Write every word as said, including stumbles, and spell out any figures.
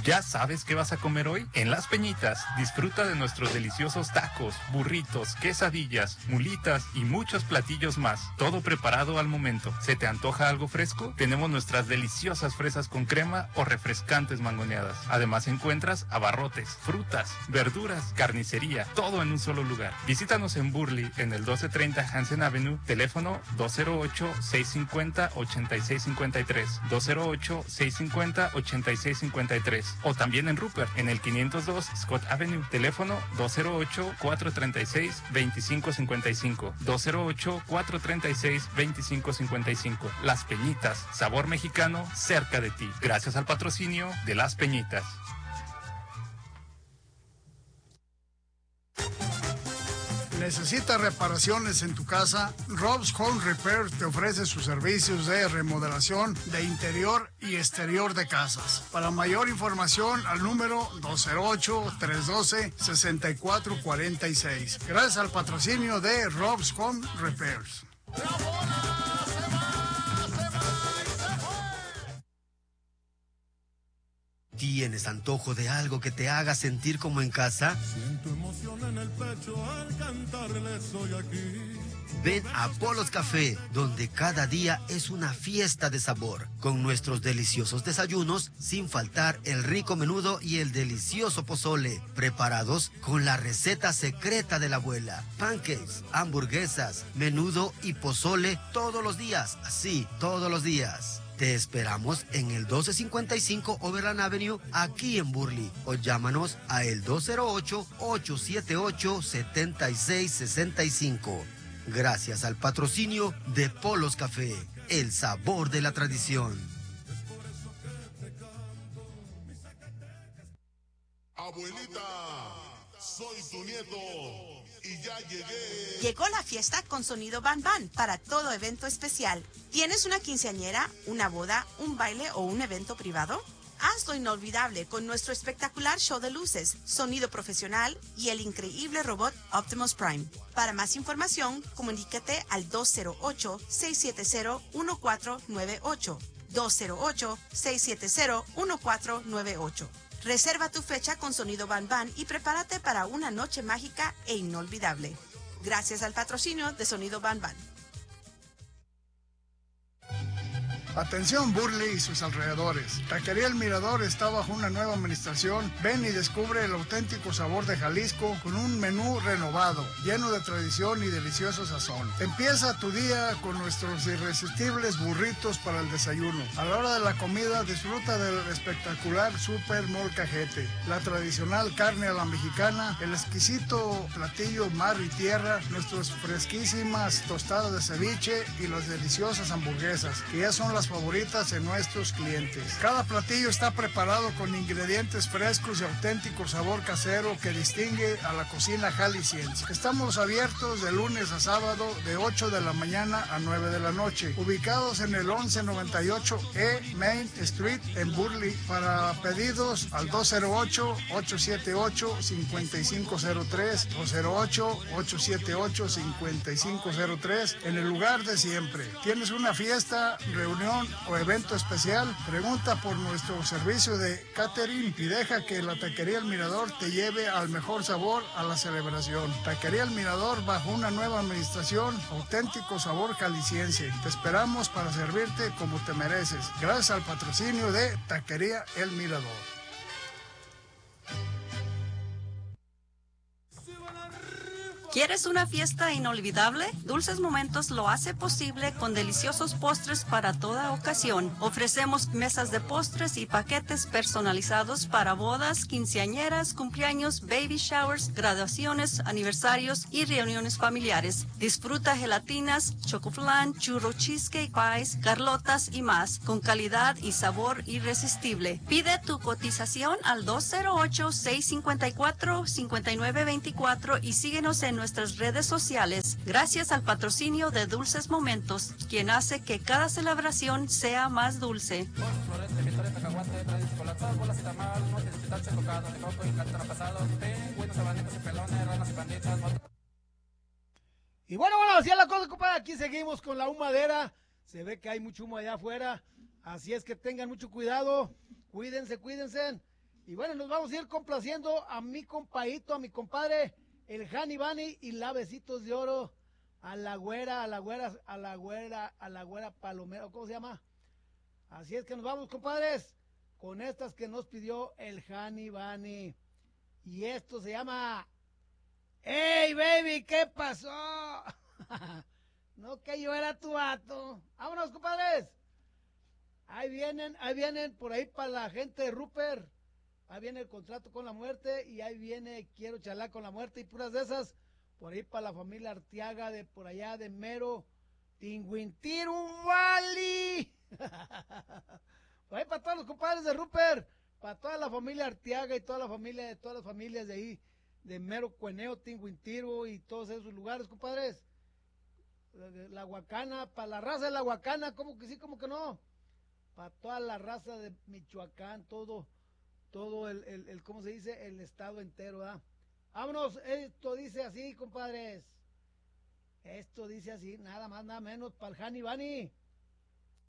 ¿Ya sabes qué vas a comer hoy? En Las Peñitas, disfruta de nuestros deliciosos tacos, burritos, quesadillas, mulitas y muchos platillos más. Todo preparado al momento. ¿Se te antoja algo fresco? Tenemos nuestras deliciosas fresas con crema o refrescantes mangoneadas. Además encuentras abarrotes, frutas, verduras, carnicería, todo en un solo lugar. Visítanos en Burley, en el doce treinta Hansen Avenue, teléfono dos cero ocho, seis cinco cero, ocho seis cinco tres, dos cero ocho, seis cinco cero, ocho seis cinco tres, o también en Rupert, en el quinientos dos Scott Avenue, teléfono dos cero ocho, cuatro tres seis, dos cinco cinco cinco, dos cero ocho, cuatro tres seis, dos cinco cinco cinco. Las Peñitas, sabor mexicano cerca de ti, gracias al patrocinio de Las Peñitas. ¿Necesitas reparaciones en tu casa? Rob's Home Repair te ofrece sus servicios de remodelación de interior y exterior de casas. Para mayor información, al número dos cero ocho, tres uno dos, seis cuatro cuatro seis. Gracias al patrocinio de Rob's Home Repairs. ¿Tienes antojo de algo que te haga sentir como en casa? Siento emoción en el pecho al cantarle soy aquí. Ven a Polos Café, donde cada día es una fiesta de sabor, con nuestros deliciosos desayunos, sin faltar el rico menudo y el delicioso pozole, preparados con la receta secreta de la abuela. Pancakes, hamburguesas, menudo y pozole todos los días, así, todos los días. Te esperamos en el doce cincuenta y cinco Overland Avenue, aquí en Burley, o llámanos a el dos cero ocho, ocho siete ocho, siete seis seis cinco. Gracias al patrocinio de Polos Café, el sabor de la tradición. Abuelita, soy tu nieto y ya llegué. Llegó la fiesta con sonido Ban Ban para todo evento especial. ¿Tienes una quinceañera, una boda, un baile o un evento privado? Hazlo inolvidable con nuestro espectacular show de luces, sonido profesional y el increíble robot Optimus Prime. Para más información, comunícate al dos cero ocho, seis siete cero, uno cuatro nueve ocho. dos cero ocho, seis siete cero, uno cuatro nueve ocho. Reserva tu fecha con sonido Ban Ban y prepárate para una noche mágica e inolvidable. Gracias al patrocinio de Sonido Ban Ban. Atención Burley y sus alrededores. Taquería El Mirador está bajo una nueva administración. Ven y descubre el auténtico sabor de Jalisco con un menú renovado, lleno de tradición y delicioso sazón. Empieza tu día con nuestros irresistibles burritos para el desayuno. A la hora de la comida disfruta del espectacular Super Molcajete, la tradicional carne a la mexicana, el exquisito platillo mar y tierra, nuestras fresquísimas tostadas de ceviche y las deliciosas hamburguesas, que ya son las favoritas en nuestros clientes. Cada platillo está preparado con ingredientes frescos y auténtico sabor casero que distingue a la cocina jalisciense. Estamos abiertos de lunes a sábado de ocho de la mañana a nueve de la noche, ubicados en el once noventa y ocho E Main Street en Burley. Para pedidos al dos cero ocho, ocho siete ocho, cinco cinco cero tres, dos cero ocho, ocho siete ocho, cinco cinco cero tres, en el lugar de siempre. ¿Tienes una fiesta, reunión o evento especial? Pregunta por nuestro servicio de catering y deja que la Taquería El Mirador te lleve al mejor sabor a la celebración. Taquería El Mirador bajo una nueva administración, auténtico sabor jalisciense. Te esperamos para servirte como te mereces. Gracias al patrocinio de Taquería El Mirador. ¿Quieres una fiesta inolvidable? Dulces Momentos lo hace posible con deliciosos postres para toda ocasión. Ofrecemos mesas de postres y paquetes personalizados para bodas, quinceañeras, cumpleaños, baby showers, graduaciones, aniversarios y reuniones familiares. Disfruta gelatinas, chocoflan, churro cheesecake pies, carlotas y más, con calidad y sabor irresistible. Pide tu cotización al dos cero ocho, seis cinco cuatro, cinco nueve dos cuatro y síguenos en nuestras redes sociales, gracias al patrocinio de Dulces Momentos, quien hace que cada celebración sea más dulce. Y bueno, bueno, así es la cosa, compadre. Aquí seguimos con la humadera. Se ve que hay mucho humo allá afuera. Así es que tengan mucho cuidado. Cuídense, cuídense. Y bueno, nos vamos a ir complaciendo a mi compadito, a mi compadre, el Hani Bani y la Besitos de Oro, a la güera, a la güera, a la güera, a la güera Palomero, ¿cómo se llama? Así es que nos vamos, compadres, con estas que nos pidió el Hani Bani. Y esto se llama... ¡Hey, baby! ¿Qué pasó? No, que yo era tu vato. ¡Vámonos, compadres! Ahí vienen, ahí vienen por ahí para la gente de Rupert. Ahí viene el contrato con la muerte y ahí viene quiero charlar con la muerte y puras de esas. Por ahí para la familia Arteaga de por allá de Mero, Tinguintiru Valley. Por ahí para todos los compadres de Rupert, para toda la familia Arteaga y toda la familia de todas las familias de ahí, de Mero, Cueneo, Tinguintiru y todos esos lugares, compadres. La Huacana, para la raza de la Huacana, como que sí, como que no. Para toda la raza de Michoacán, todo, todo el, el, el, ¿cómo se dice? El estado entero, ¿ah? Vámonos, esto dice así, compadres. Esto dice así, nada más, nada menos, para el Hani Bani.